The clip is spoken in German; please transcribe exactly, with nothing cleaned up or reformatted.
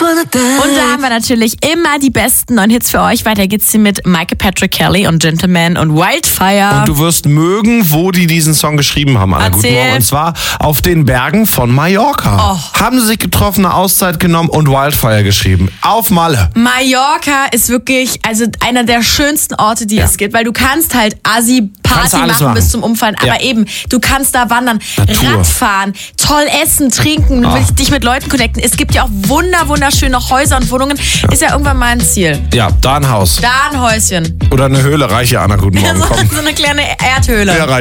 Und da haben wir natürlich immer die besten neuen Hits für euch. Weiter geht's hier mit Michael Patrick Kelly und Gentleman und Wildfire. Und du wirst mögen, wo die diesen Song geschrieben haben, Anna. Erzähl. Guten Morgen. Und zwar auf den Bergen von Mallorca. Oh. Haben sie sich getroffen, eine Auszeit genommen und Wildfire geschrieben. Auf Malle. Mallorca ist wirklich also einer der schönsten Orte, die Ja. es gibt, weil du kannst halt Kannst Assi-Party du alles machen, machen. bis zum Umfallen, aber Ja. eben, du kannst da wandern, Natur. Radfahren, toll essen, trinken, Ah. dich mit Leuten connecten. Es gibt ja auch wunder, wunderschöne Häuser und Wohnungen. Ist ja irgendwann mal ein Ziel. Ja, da ein Haus. Da ein Häuschen. Oder eine Höhle, reiche Anna. Guten Morgen. So, Komm. so eine kleine Erdhöhle. Ja,